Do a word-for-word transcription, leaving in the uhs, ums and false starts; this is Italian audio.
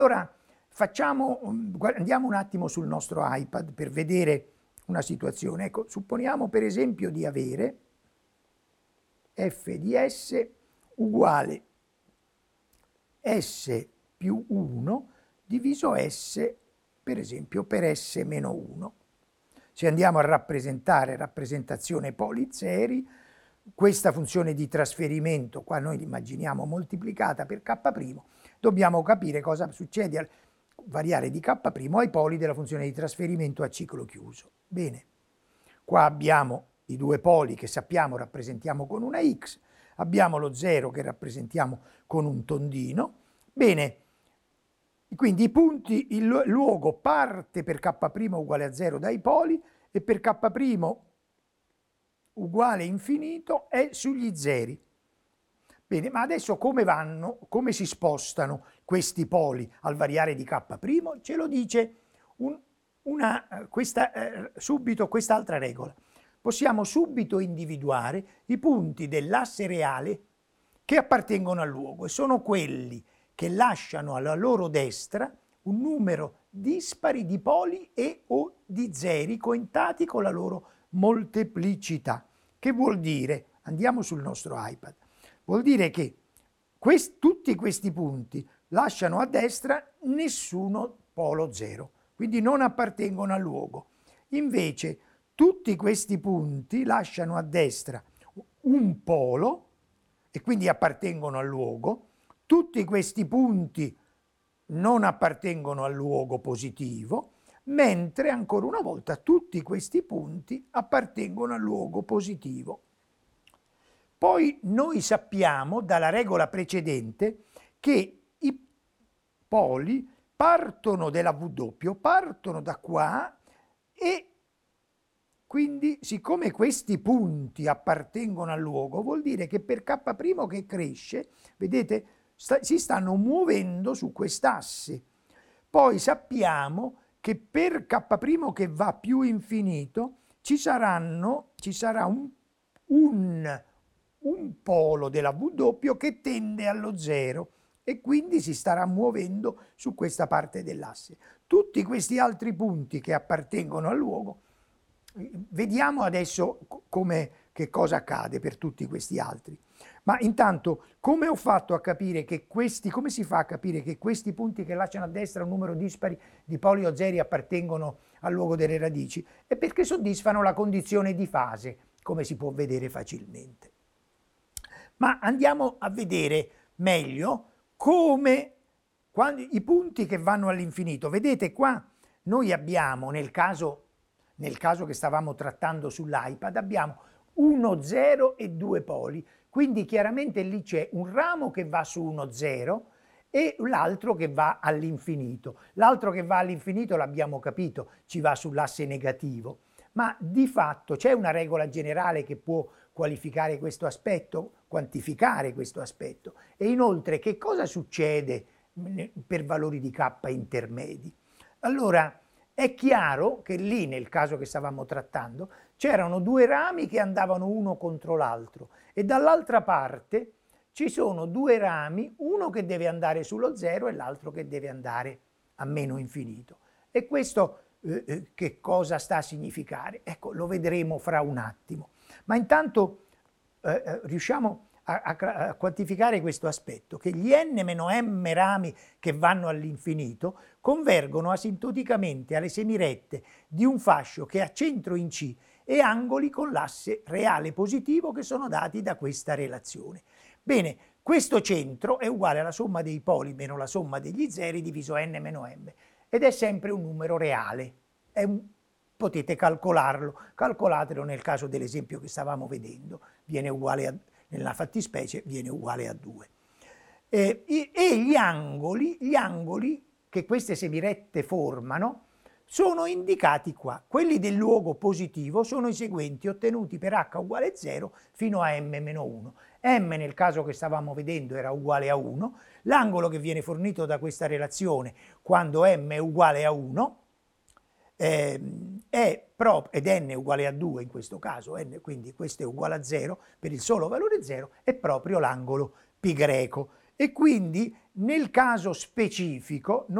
Ora facciamo, andiamo un attimo sul nostro iPad per vedere una situazione. Ecco, supponiamo per esempio di avere f di s uguale s più uno diviso s, per esempio, per s meno uno. Se andiamo a rappresentare rappresentazione polizeri, questa funzione di trasferimento, qua noi l'immaginiamo moltiplicata per k', dobbiamo capire cosa succede al variare di k' ai poli della funzione di trasferimento a ciclo chiuso. Bene, qua abbiamo i due poli che sappiamo rappresentiamo con una x, abbiamo lo zero che rappresentiamo con un tondino. Bene, quindi i punti, il luogo parte per k' uguale a zero dai poli e per k' uguale infinito è sugli zeri. Bene, ma adesso come vanno, come si spostano questi poli al variare di k'? Ce lo dice un, una, questa, eh, subito quest'altra regola. Possiamo subito individuare i punti dell'asse reale che appartengono al luogo e sono quelli che lasciano alla loro destra un numero dispari di poli e o di zeri contati con la loro molteplicità. Che vuol dire? Andiamo sul nostro iPad. Vuol dire che quest, tutti questi punti lasciano a destra nessuno polo zero, quindi non appartengono al luogo. Invece tutti questi punti lasciano a destra un polo e quindi appartengono al luogo. Tutti questi punti non appartengono al luogo positivo, mentre ancora una volta tutti questi punti appartengono al luogo positivo. Poi noi sappiamo dalla regola precedente che i poli partono della W, partono da qua e quindi siccome questi punti appartengono al luogo vuol dire che per k' che cresce, vedete, sta, si stanno muovendo su quest'asse. Poi sappiamo che per k' che va più infinito ci saranno, ci sarà un, un, un polo della W che tende allo zero e quindi si starà muovendo su questa parte dell'asse. Tutti questi altri punti che appartengono al luogo, vediamo adesso come, che cosa accade per tutti questi altri. Ma intanto, come ho fatto a capire che questi, come si fa a capire che questi punti che lasciano a destra un numero dispari di poli o zeri appartengono al luogo delle radici? È perché soddisfano la condizione di fase, come si può vedere facilmente. Ma andiamo a vedere meglio come quando, i punti che vanno all'infinito. Vedete qua noi abbiamo, nel caso, nel caso che stavamo trattando sull'iPad, abbiamo uno, zero e due poli. Quindi chiaramente lì c'è un ramo che va su uno, zero e l'altro che va all'infinito. L'altro che va all'infinito l'abbiamo capito, ci va sull'asse negativo. Ma di fatto c'è una regola generale che può qualificare questo aspetto, quantificare questo aspetto. E inoltre che cosa succede per valori di k intermedi? Allora, è chiaro che lì, nel caso che stavamo trattando, c'erano due rami che andavano uno contro l'altro e dall'altra parte ci sono due rami, uno che deve andare sullo zero e l'altro che deve andare a meno infinito. E questo eh, che cosa sta a significare? Ecco, lo vedremo fra un attimo. Ma intanto eh, riusciamo a, a, a quantificare questo aspetto, che gli n-m rami che vanno all'infinito convergono asintoticamente alle semirette di un fascio che ha centro in C e angoli con l'asse reale positivo che sono dati da questa relazione. Bene, questo centro è uguale alla somma dei poli meno la somma degli zeri diviso n meno m ed è sempre un numero reale. È un, potete calcolarlo, calcolatelo nel caso dell'esempio che stavamo vedendo, viene uguale a, nella fattispecie viene uguale a due. Eh, e gli angoli, gli angoli che queste semirette formano sono indicati qua. Quelli del luogo positivo sono i seguenti, ottenuti per h uguale zero fino a m meno uno. M nel caso che stavamo vedendo era uguale a uno, l'angolo che viene fornito da questa relazione quando m è uguale a uno eh, è proprio, ed n è uguale a due in questo caso, n, quindi questo è uguale a zero per il solo valore zero, è proprio l'angolo π greco. E quindi nel caso specifico